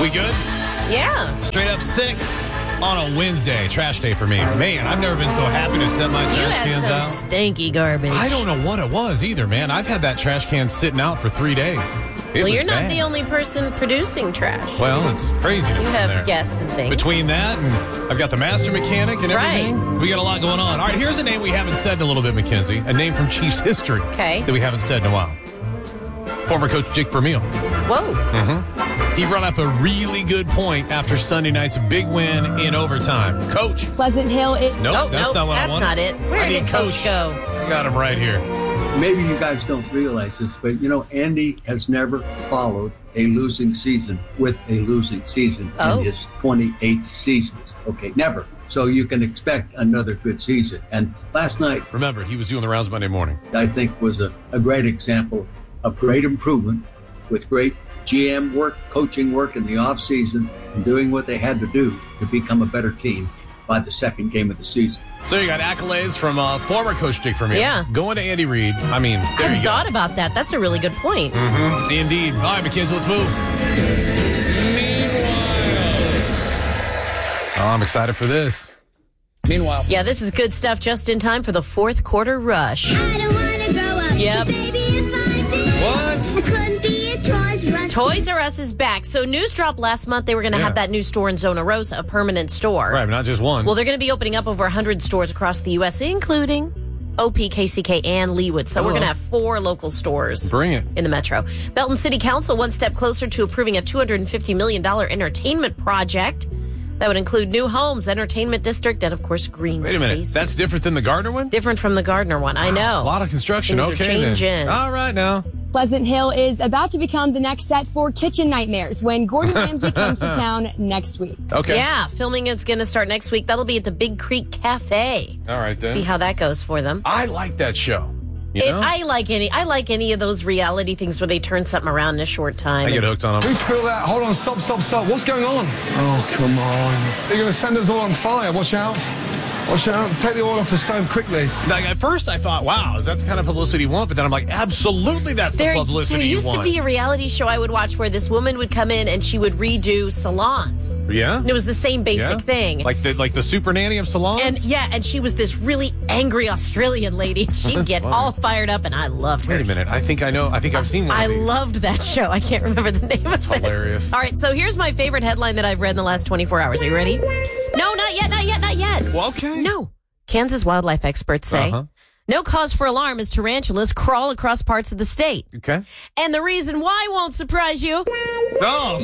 We good? Yeah. Straight up 6 on a Wednesday. Trash day for me. Man, I've never been so happy to set my trash cans out. Some stanky garbage. I don't know what it was either, man. I've had that trash can sitting out for 3 days. Well, you're not the only person producing trash. Well, it's crazy. You have guests and things. Between that and I've got the master mechanic and everything. We got a lot going on. All right, here's a name we haven't said in a little bit, Mackenzie. A name from Chiefs history that we haven't said in a while. Former coach Jake Vermeil. Whoa. Mm-hmm. He brought up a really good point after Sunday night's big win in overtime. Coach. Pleasant Hill. Nope, that's not what I wanted. That's not it. Where did Coach go? I got him right here. Maybe you guys don't realize this, but, Andy has never followed a losing season with a losing season in his 28th seasons. Okay, never. So you can expect another good season. And last night... Remember, he was doing the rounds Monday morning. I think was a great example of great improvement with great GM work, coaching work in the offseason, and doing what they had to do to become a better team by the second game of the season. So you got accolades from former coach Jake Vermeil. Yeah. Going to Andy Reid. I mean, there you go. I hadn't thought about that. That's a really good point. Mm-hmm. Indeed. All right, Mackenzie, let's move. Meanwhile. I'm excited for this. Meanwhile. Yeah, this is good stuff just in time for the fourth quarter rush. I don't want to grow up. Yep. Baby, if I did, what? I couldn't be a Toys R Us. Toys R Us is back. So news dropped last month they were going to have that new store in Zona Rosa, a permanent store. Right, but not just one. Well, they're going to be opening up over 100 stores across the U.S., including OP, KCK, and Leawood. So we're going to have 4 local stores. Bring it. In the metro. Belton City Council one step closer to approving a $250 million entertainment project. That would include new homes, entertainment district, and, of course, green space. Wait a minute. That's different than the Gardner one? Different from the Gardner one. I know. A lot of construction. Things are changing. Then. All right, now. Pleasant Hill is about to become the next set for Kitchen Nightmares when Gordon Ramsay comes to town next week. Okay. Yeah, filming is going to start next week. That'll be at the Big Creek Cafe. All right, then. See how that goes for them. I like that show. You know? I like any of those reality things where they turn something around in a short time. I get hooked on them. Who spilled that? Hold on, stop. What's going on? Oh, come on. They're going to send us all on fire. Watch out. Take the oil off the stove quickly. Like, at first I thought, wow, is that the kind of publicity you want? But then I'm like, absolutely that's the publicity you want. There used to be a reality show I would watch where this woman would come in and she would redo salons. Yeah? And it was the same basic thing. Like the super nanny of salons? And she was this really angry Australian lady. She'd get all fired up, and I loved her. Wait a minute. I think I've seen one I of these. loved that show. I can't remember the name of it. Hilarious. All right, so here's my favorite headline that I've read in the last 24 hours. Are you ready? No, not yet. Well, okay. No. Kansas wildlife experts say no cause for alarm as tarantulas crawl across parts of the state. Okay. And the reason why won't surprise you. Oh.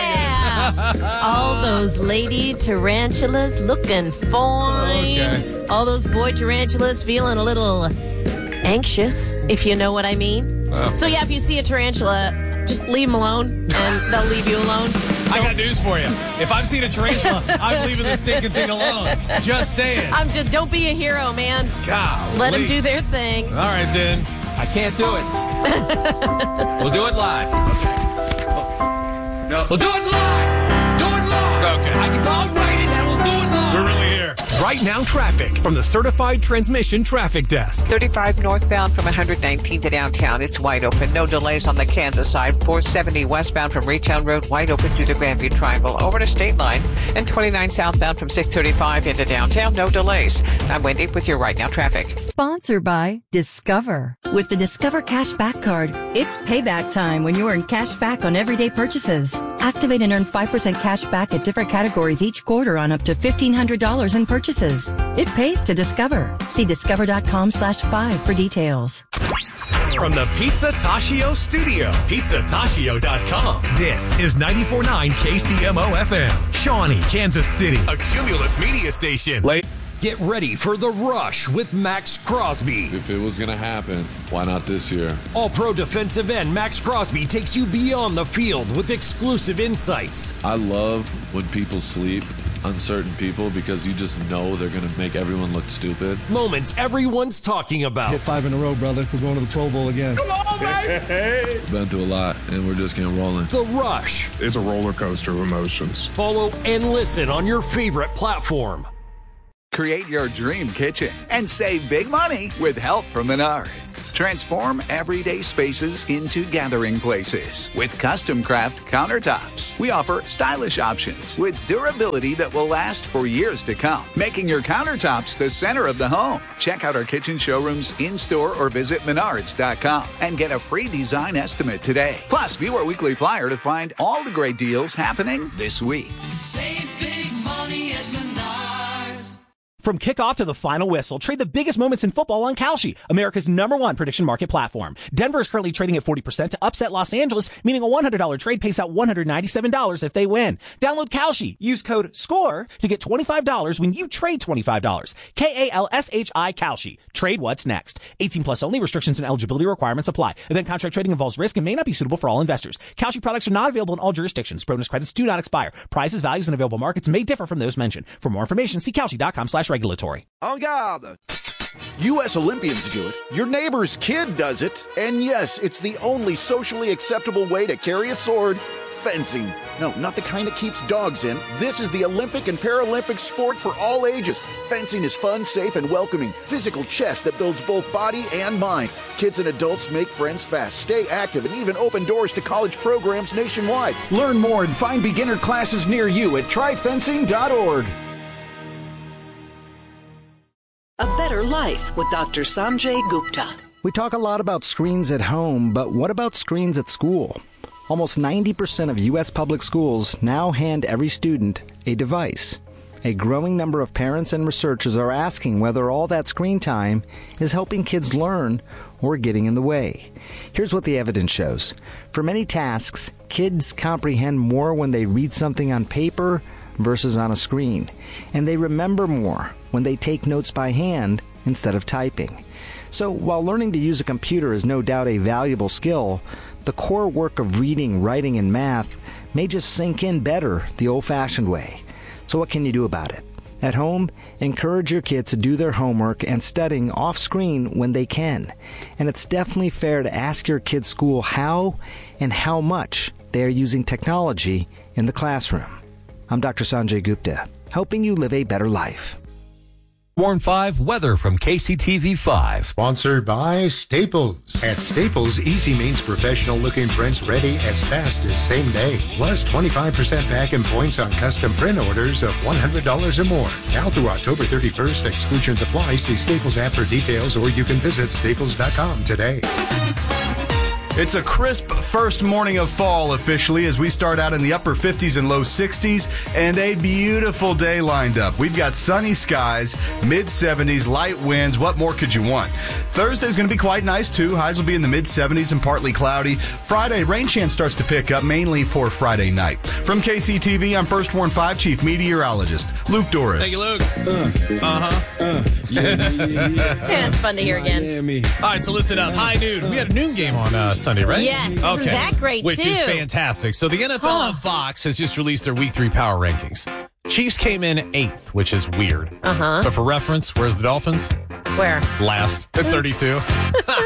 Yeah. All those lady tarantulas looking fine. Okay. All those boy tarantulas feeling a little anxious, if you know what I mean. So, if you see a tarantula, just leave them alone, and they'll leave you alone. I got news for you. If I've seen a tarantula, I'm leaving the stinking thing alone. Just saying. Don't be a hero, man. God. Let them do their thing. All right, then. I can't do it. We'll do it live. Okay. No. We'll do it live. Do it live. Okay. I can go write it and we'll do it live. We're really here. Right Now traffic from the Certified Transmission Traffic Desk. 35 northbound from 119 to downtown. It's wide open. No delays on the Kansas side. 470 westbound from Raytown Road. Wide open through the Grandview Triangle over to State Line. And 29 southbound from 635 into downtown. No delays. I'm Wendy with your Right Now traffic. Sponsored by Discover. With the Discover Cashback Card, it's payback time when you earn cash back on everyday purchases. Activate and earn 5% cash back at different categories each quarter on up to $1,500 in purchases. It pays to Discover. See discover.com/5 for details. From the Pizza Tashio studio, pizzatashio.com. This is 94.9 KCMO FM, Shawnee, Kansas City, a Cumulus media station. Get ready for The Rush with Max Crosby. If it was going to happen, why not this year? All-pro defensive end Max Crosby takes you beyond the field with exclusive insights. I love when people sleep on certain people because you just know they're going to make everyone look stupid. Moments everyone's talking about. Hit 5 in a row, brother. We're going to the Pro Bowl again. Come on, baby! Been through a lot, and we're just getting rolling. The Rush. It's a roller coaster of emotions. Follow and listen on your favorite platform. Create your dream kitchen and save big money with help from Menards. Transform everyday spaces into gathering places with custom craft countertops. We offer stylish options with durability that will last for years to come, making your countertops the center of the home. Check out our kitchen showrooms in-store or visit Menards.com and get a free design estimate today. Plus, view our weekly flyer to find all the great deals happening this week. Save big money at Menards. From kickoff to the final whistle, trade the biggest moments in football on Kalshi, America's #1 prediction market platform. Denver is currently trading at 40% to upset Los Angeles, meaning a $100 trade pays out $197 if they win. Download Kalshi. Use code SCORE to get $25 when you trade $25. KALSHI Kalshi. Trade what's next. 18 plus only. Restrictions and eligibility requirements apply. Event contract trading involves risk and may not be suitable for all investors. Kalshi products are not available in all jurisdictions. Bonus credits do not expire. Prices, values, and available markets may differ from those mentioned. For more information, see Kalshi.com/regulatory. En garde! U.S. Olympians do it. Your neighbor's kid does it. And yes, it's the only socially acceptable way to carry a sword. Fencing. No, not the kind that keeps dogs in. This is the Olympic and Paralympic sport for all ages. Fencing is fun, safe, and welcoming. Physical chess that builds both body and mind. Kids and adults make friends fast, stay active, and even open doors to college programs nationwide. Learn more and find beginner classes near you at tryfencing.org. A Better Life with Dr. Sanjay Gupta. We talk a lot about screens at home, but what about screens at school? Almost 90% of U.S. public schools now hand every student a device. A growing number of parents and researchers are asking whether all that screen time is helping kids learn or getting in the way. Here's what the evidence shows. For many tasks, kids comprehend more when they read something on paper versus on a screen, and they remember more when they take notes by hand instead of typing. So while learning to use a computer is no doubt a valuable skill, the core work of reading, writing, and math may just sink in better the old-fashioned way. So what can you do about it? At home, encourage your kids to do their homework and studying off-screen when they can. And it's definitely fair to ask your kids' school how and how much they are using technology in the classroom. I'm Dr. Sanjay Gupta, helping you live a better life. Warn 5 weather from KCTV5. Sponsored by Staples. At Staples, easy means professional-looking prints ready as fast as same day. Plus 25% back in points on custom print orders of $100 or more. Now through October 31st, exclusions apply. See Staples app for details, or you can visit staples.com today. It's a crisp first morning of fall officially as we start out in the upper 50s and low 60s and a beautiful day lined up. We've got sunny skies, mid 70s, light winds. What more could you want? Thursday's going to be quite nice too. Highs will be in the mid 70s and partly cloudy. Friday, rain chance starts to pick up mainly for Friday night. From KCTV, I'm First Warn 5 Chief Meteorologist Luke Doris. Thank you, Luke. Yeah, it's fun to hear again. All right, so listen up. High noon. We had a noon game on Sunday, right? Yes, isn't that great, Which is fantastic. So the NFL on Fox has just released their Week 3 power rankings. Chiefs came in 8th, which is weird. But for reference, where's the Dolphins? Where? Last at 32.